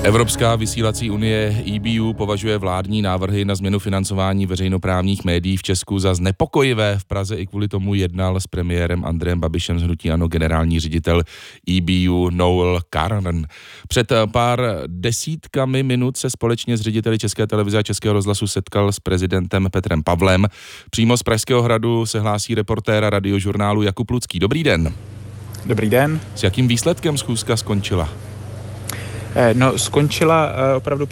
Evropská vysílací unie EBU považuje vládní návrhy na změnu financování veřejnoprávních médií v Česku za znepokojivé. V Praze i kvůli tomu jednal s premiérem Andrejem Babišem z hnutí ANO generální ředitel EBU Noel Carnan. Před pár desítkami minut se společně s řediteli České televize a Českého rozhlasu setkal s prezidentem Petrem Pavlem. Přímo z Pražského hradu se hlásí reportér Radiožurnálu Jakub Lucký. Dobrý den. Dobrý den. S jakým výsledkem schůzka skončila? Skončila opravdu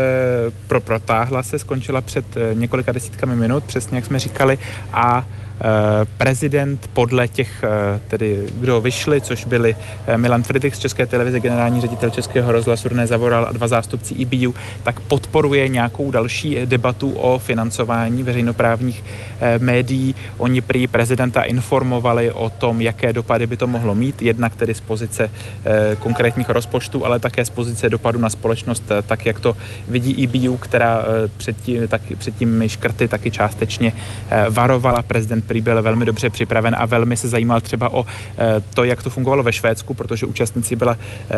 skončila před několika desítkami minut, přesně jak jsme říkali, a prezident podle těch, kdo vyšli, což byli Milan Fridrich z České televize, generální ředitel Českého rozhlasu René Zavoral a dva zástupci EBU, tak podporuje nějakou další debatu o financování veřejnoprávních médií. Oni prý prezidenta informovali o tom, jaké dopady by to mohlo mít, jednak tedy z pozice konkrétních rozpočtů, ale také z pozice dopadu na společnost, tak jak to vidí EBU, která před těmi škrty taky částečně varovala. Prezident prý byl velmi dobře připraven a velmi se zajímal třeba o to, jak to fungovalo ve Švédsku, protože účastnicí byla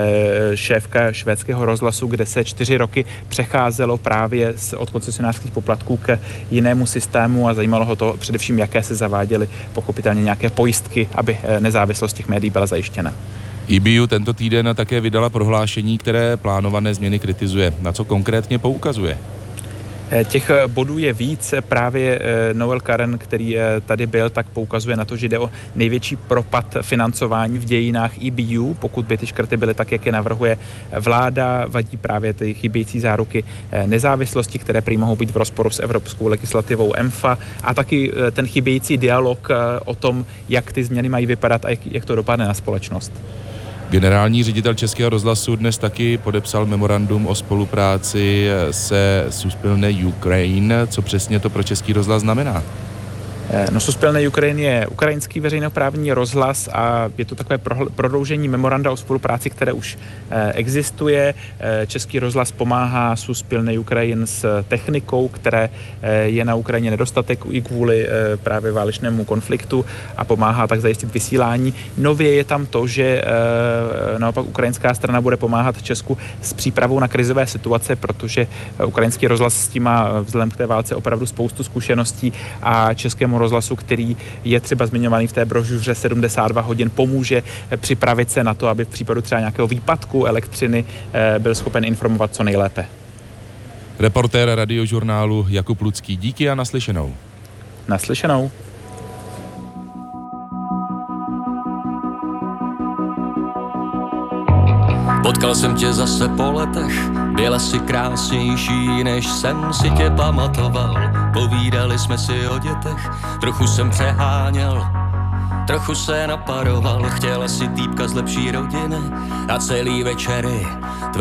šéfka švédského rozhlasu, kde se 4 roky přecházelo právě od koncesionářských poplatků k jinému systému a zajímalo ho to především, jaké se zaváděly pochopitelně nějaké pojistky, aby nezávislost těch médií byla zajištěna. EBU tento týden také vydala prohlášení, které plánované změny kritizuje. Na co konkrétně poukazuje? Těch bodů je víc. Právě Noel Carnan, který tady byl, tak poukazuje na to, že jde o největší propad financování v dějinách EBU, pokud by ty škrty byly tak, jak je navrhuje vláda. Vadí právě ty chybějící záruky nezávislosti, které prý mohou být v rozporu s evropskou legislativou EMFA, a taky ten chybějící dialog o tom, jak ty změny mají vypadat a jak to dopadne na společnost. Generální ředitel Českého rozhlasu dnes taky podepsal memorandum o spolupráci se Suspilné Ukrajin. Co přesně to pro Český rozhlas znamená? Suspilné Ukrajin je ukrajinský veřejnoprávní rozhlas a je to takové prodloužení memoranda o spolupráci, které už existuje. Český rozhlas pomáhá Suspilné Ukrajin s technikou, které je na Ukrajině nedostatek i kvůli právě válečnému konfliktu, a pomáhá tak zajistit vysílání. Nově je tam to, že naopak ukrajinská strana bude pomáhat Česku s přípravou na krizové situace, protože ukrajinský rozhlas s tím má vzhledem k té válce opravdu spoustu zkušeností a Českému rozhlasu, který je třeba zmiňovaný v té brožuře 72 hodin, pomůže připravit se na to, aby v případu třeba nějakého výpadku elektřiny byl schopen informovat co nejlépe. Reportér Radiožurnálu Jakub Lucký, díky a naslyšenou. Naslyšenou. Potkal jsem tě zase po letech, byla jsi krásnější, než jsem si tě pamatoval. Povídali jsme si o dětech, trochu jsem přeháněl, trochu se naparoval. Chtěla si týpka z lepší rodiny a celý večery